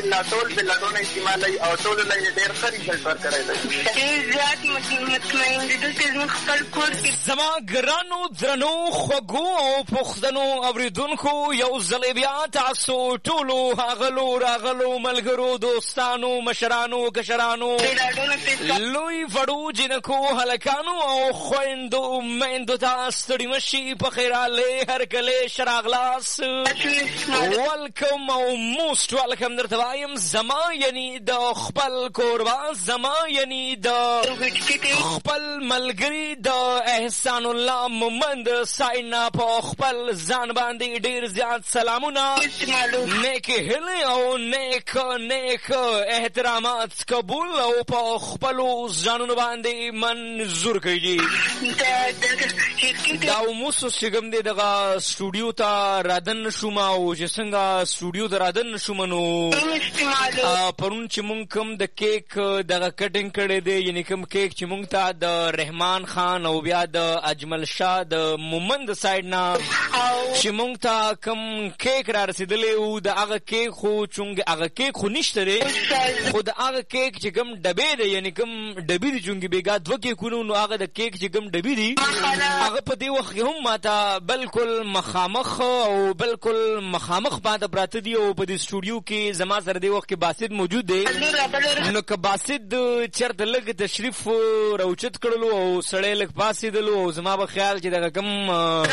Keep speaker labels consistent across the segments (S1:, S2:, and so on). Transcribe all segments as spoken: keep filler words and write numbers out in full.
S1: لا ټول بلډونه استعمالوي او ټولو له یې ډېر ښه ریزلټ ورکړی دی.
S2: ډېر زیات مطمئن دي. دلته زموږ خپل کور کې
S3: زما ګرانو درنو خوږو او پښتنو اورېدونکو یو ځل بیا تاسو ټولو هغلو راغلو ملګرو دوستانو مشرانو کشرانو لوی وړو جنکو هلکانو او خویندو میندو ته ستړي مشي په خیر راغلې هرکلی ښه راغلاست. ویلکم او موسټ ویلکم درته وایم. زما یعنی د خپل کوربه، زما یعنی د خپل ملګري د احسان الله مومند ساینا په خپل ځان باندې ډېر زیات سلامونه، نیک هیلې او نیک نیک احترامات قبول او په خپلو ځانونو باندې منظور کړي. دا اوموس چې کوم دی دغه سټوډیو ته رادن شوم او چې څنګه سټوډیو ته رادن شوم نو پرون چې مونږ کوم د کیک دغه کټینګ کړی دی، یعنې کوم کیک چې مونږ ته د رحمان خان او بیا د اجمل شاه د مومند سایډ نه چې مونږ ته کوم کیک را رسېدلی و، د هغه کیک خو چونګې هغه کیک خو نشته دی، خو د هغه کیک چې کوم ډبې دی یعنې کوم ډبې دي چونګې بېګا دوه کیکونه نو هغه د کیک چې کوم ډبې دي هغه په دې وخت کې هم ماته بلکل مخامخ او بلکل مخامخ باندې پراته دي او په دې سټوډیو کې زما سره دې وخت کې باسط موجود دی. نو که باسط چېرته لږ تشریف راوچت کړلو او سړی لږ پاسېدلو او زما به خیال چې دغه کوم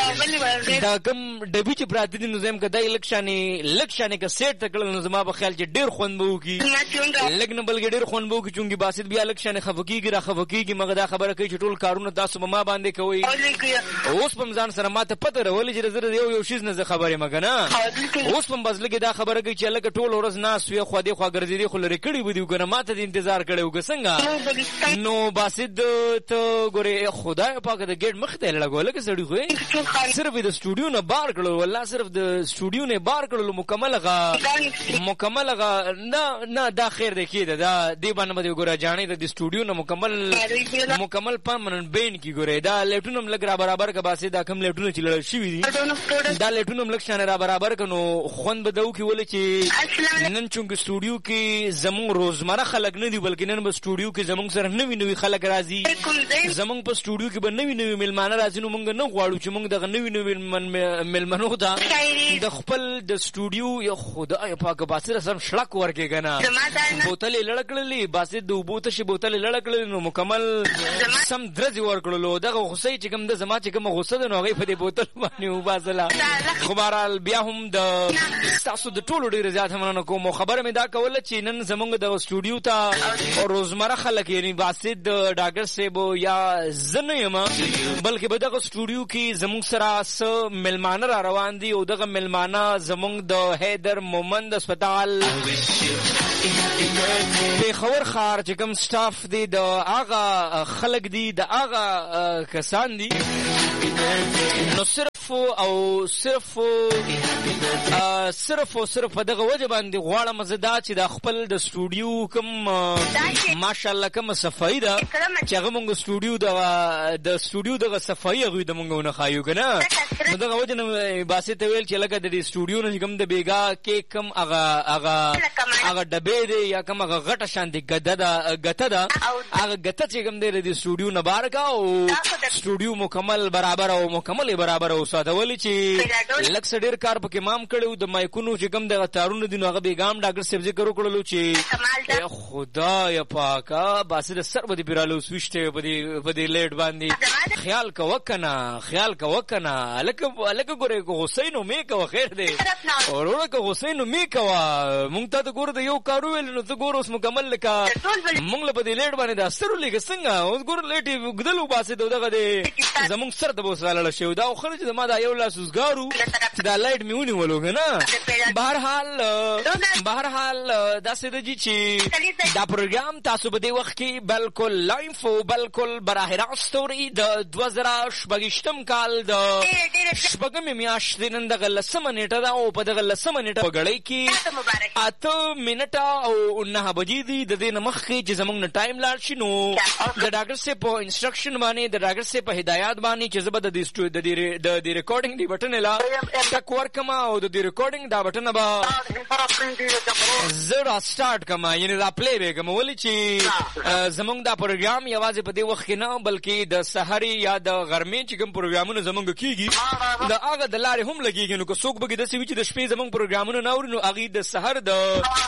S3: دغه کوم ډبې چې پراته دي نو زه یم که دی لږ شانې لږ شانې که سیټ ته کړل نو زما به خیال چې ډېر خوند به وکړي، لږ نه بلکې ډېر خوند به وکړي چونکې باسط بیا لږ شانې خفه کېږي را خفه کېږي. مګر دا خبره کوي چې ټول کارونه تاسو به ما باندې کوئ. اوس په ځان سره ما ته پته راولي چې زه یو یو شیز نه زه خبر یم که نه. اوس په بس لږې دا خبره کوي چې هلکه ټول ورځ ناست وې خوا دې خوا ګرځېدې خو لرې کړي به دي که نه ما ته دې انتظار کړی و که څنګه. نو باسط ته ګورې خدای پاکه د ګیټ مخې ته یې لړګو لکه سړي خو یې صرف یې د سټوډیو نه بار کړلو، والله صرف د سټوډیو نه بار کړلو مکمل هغه مکمل هغه نه نه دا خیر دی کېده دا دې باندې به دې ګوره جاڼې د دې سټوډیو نه مکمل مکمل پرمننټ بین کې ګورې دا لیټونه هم لږ را برابر که باسط دا کوم لیټونه چې لړل شوي دي دا لیټونه هم لږ شانې را برابر که نو خوند به ده وکړي ولې چې نن چونکې سټوډیو کې زمونږ روزمره خلک نه دي بلکې نن به سټوډیو کې زمونږ سره نوي نوي خلک راځي، زمونږ په سټوډیو کې به نوي نوي میلمانه راځي. نو مونږ نه غواړو چې مونږ دغه نوي نوي میلمنو ته د خپل د سټوډیو یو خدای پاکه باسط سم شړک ورکړې که نه بوتل یې لړه کړلې باسط د اوبو تشې بوتل یې لړه کړلې نو مکمل سم درځې ورکړلو. دغه غوسه چې کوم د زما چې کومه غوسه ده نو هغې په دې بوتل باندې وباسله. خو بهرحال بیا هم د ستاسو د ټولو ډېره زیاته مننه کوم او خبره مې دا کوله چې نن زمونږ دغه سټوډیو ته روزمره خلک یعنې باسط د ډاکټر صاحب یا زه نه یم بلکې به دغه سټوډیو کې زمونږ سره څه میلمانه را روان دي او دغه میلمانه زمونږ د حیدر مومند اسپتال پېښور ښار چې کوم سټاف دی د هغه خلک دي د هغه کسان دي نو صرف او صرف صرف او صرف په دغه وجه باندې غواړم زه دا چې د خپل د سټوډیو کوم ماشاءالله کومه صفایي ده چې هغه مونږ سټوډیو د سټوډیو دغه صفایي هغوی د مونږ ونه ښایو که نه. نو دغه وجه نه باسط ته ویل چې لکه د دې سټوډیو نه چې کوم د بیګا کیک کوم هغه هغه هغه ډبې دی یا کوم هغه غټه شانتې ګده ده ګته ده هغه ګته چې کوم دی د سټوډیو نه بار کا او سټوډیو مکمل برابر او مکمل برابر اوساته ولې چې لږ څه ډېر کار پکې مام کړی و د مایکونو چې کوم دغه تارونه دي نو هغه بېګام ډاکټر صاحب ذکر وکړلو چې خدای پاکه باسط د سر به دې پرې راله وسویشتې په دې لیټ باندې خیال کوه که نه خیال کوه که نه هلکه ګورې که غوسۍ نو مې کوه خیر دی وروره که غوسۍ نو مې کوه مونږ ته ته ګوره د یو کار وویل نو ته ګوره اوس مکمل لکه مونږ له په دې لیټ باندې دا ستر ولېږه څنګه اوس ګوره لیټ یې اوږدل وباسېد او دغه دی زمونږ سر ته به اوس رالړه شوی دا خو چې زما دا یو لاس اوزګار و چې دا لایټ مې ونیولو که نه. بهرحال بهرحال داسې ده جي چې دا پروګرام تاسو په دې وخت کې بلکل لایف او بلکل براه راست اورئ د دوه زره شپږویشتم کال د شپږمې میاشتې نن دغه لسمه نیټه ده او په دغه لسمه نیټه په ګړۍ کې اته منټه او نهه بجې دي. د دې نه مخکې چې زموږ نه ټایم لاړ شي نو د ډاکټر صاحب په انسټرکشن باندې د ډاکټر صاحب په هدایات باندې چې زه به د دې ریکارډینګ دې بټن لا ټک ورکم او د دې ریکارډینګ دا بټن به زه را سټارټ کما یعنی را پلی به کوم ولې چې زمونږ دا پروګرام یوازې په دې وخت کې نه بلکې د سحري یا د غرمې چې کوم پروګرامونه زمونږ کیږي د هغه د لارې هم لګیږي نو که څوک به داسې وي چې د شپې زمونږ پروګرامونه نه اوري نو هغې د سحر د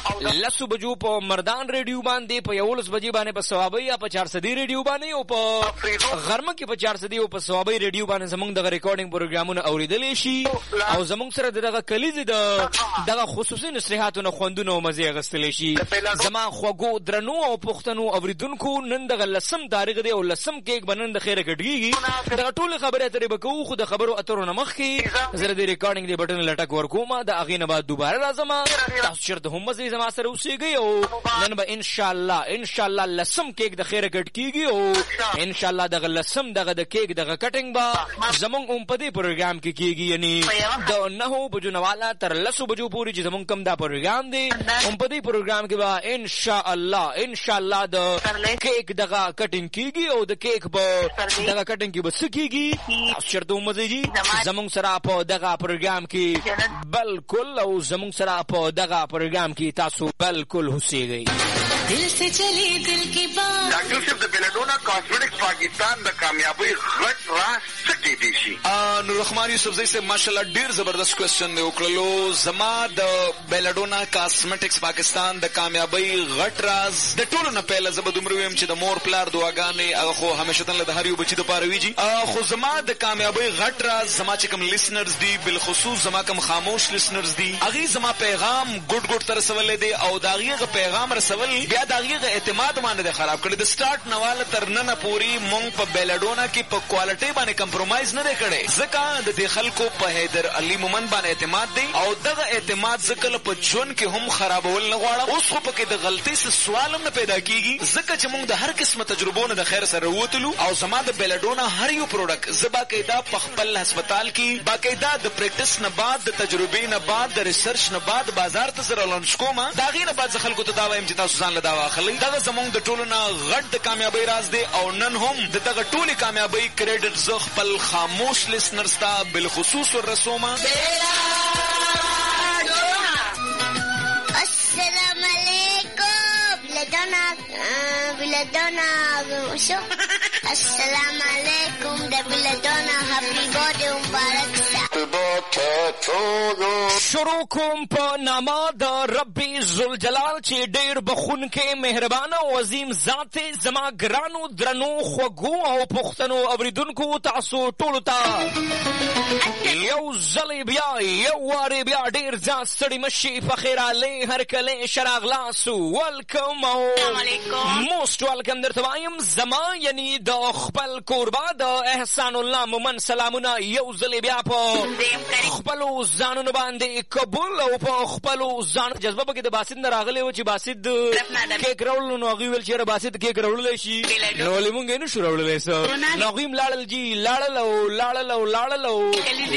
S3: لسو بجو په مردان ریډیو باندې په یولس بجې باندې په ثوابۍ یا په چارسدي ریډیو باندې او په غرمه کې په چارسدي او په ثوابۍ ریډیو باندې زمونږ دغه ریکارډینګ پروګرامونه اورېدلی شي او زمونږ سره د دغه کلیزې د دغه خصوصي نصیحتونه خوندونه او مزې اخیستلی شي. زما خوږو درنو او پښتنو اورېدونکو نن دغه لسم تاریخ دی او لسم کیک به نن د خیره کټکېږي. دغه ټولې خبرې اترې به کوو خو د خبرو اترو نه مخکې زه د ریکارډینګ دی بټن لټک ورکوم د هغې نه بعد دوباره راځم. تاسو چېرته هم مزې زما سره اوسېږئ او نن به انشاءالله انشاءالله لسم کیک د خیره کټ کېږي او انشاءالله دغه لسم دغه د کیک دغه کټنګ به زمونږ هم په دې پروګرام کې کېږي یعنی د نهو بجو نه والا تر لسو بجو پورې چې زمونږ کوم دا پروګرام دی هم په دې پروګرام کې به انشاءالله انشاءالله د کیک دغه کټنګ کېږي او د کیک به دغه کټنګ کې به څه کېږي تاسو چېرته ومزېږي زمونږ سره په دغه پروګرام کې بالکل او زمونږ سره په دغه پروګرام کې تاسو بالکل اوسېږئ.
S4: دل سے چلی دل کی بات
S1: ډاکټر صاحب د بیلډونا کاسمیټکس پاکستان د کامیابی غټ راز څه کېدی شي؟
S5: نور رحمان یوسفزئی سے ماشاءالله ډیر زبردست کوېسچن دی وکړلو. زما د بیلډونا کاسمیټکس پاکستان د کامیابی غټ راز د ټولو نه پهله زه به دومره ویم چې د مور پلار دعاګانې هغه خو همیشتن له د هر یو بچي دپاره ویجي خو زما د کامیابی غټ راز زما چې کوم لیسنرز دي بالخصوص زما کوم خاموش لیسنرز دي هغې زما پیغام ګډ ګډ ته رسولی دی او د هغې هغه پیغام رسول بیا د هغې هغه اعتماد باندې دی خراب کړی. د سټارټ نه واله تر ننه پورې مونږ په بیلډونا کې په کوالټۍ باندې کمپرومایز نه دی کړی ځکه د دې خلکو په حیدر علي مومند باندې اعتماد دی او دغه اعتماد زه کله په ژوند کې هم خرابول نه غواړم. اوس خو پکې د غلطۍ څه سوال هم نه پیدا کېږي ځکه چې مونږ د هر قسمه تجربو نه د خیر سره ووتلو او زما د بیلډونا هر یو پروډکټ زه باقاعده په خپل هسپتال کې باقاعده د پریکټس نه بعد د تجربې نه بعد د ریسرچ نه بعد بازار ته زه رالانچ کوم. د هغې نه بعد زه خلکو ته دا وایم چې تاسو ځان له دا واخلئ. دغه زمونږ د ټولو نه غټ د کامیابۍ راز دی او نن هم د دغه ټولې کامیابۍ کریډټ زه خپل خاموش لیسنرز ته بالخصوص وررسوم.
S6: السلام علیکم بیلډونا بیلډونا شو السلام علیکم د بیلډونا هپی بارډے مبارک
S3: شروع کوم په نامه د رب ذوالجلال چې ډېر بخونکی مهربانه او عظیم ذات زما ګرانو درنو خوږو او پښتنو اورېدونکو تاسو ټولو ته یو ځلې بیا یو وارې بیا ډېر ځان ستړي مشي په خیر راغلی هرکلی ښه راغلاست ویلکم او موسټ ویلکم درته وایم زما یعنی د خپل کوربه د احسان الله مومن سلامونه یو ځلې بیا په خپلو ځانونو باندې قبول او په خپلو ځان جذبه پکې د باسط نه راغلی و چې باسط کیک راوړلو نو هغوی ویل چې یاره باسط کیک راوړلی شي نو ولې مونږ یې نه شو راوړلی څه نو هغوی هم لاړل جي لاړل او لاړل او لاړل او